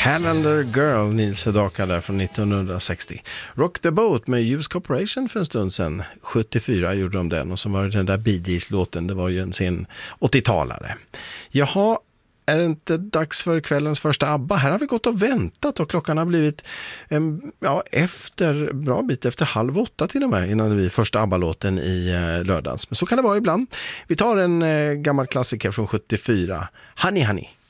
Calendar Girl, Neil Sedaka där från 1960. Rock the Boat med Hughes Corporation för en stund sedan. 74 gjorde de den och så var det den där Bee Gees-låten. Det var ju en sen 80-talare. Jaha, är det inte dags för kvällens första ABBA? Här har vi gått och väntat och klockan har blivit bra bit efter 7:30 till och med innan vi första ABBA-låten i lördags. Men så kan det vara ibland. Vi tar en gammal klassiker från 74. Honey Honey.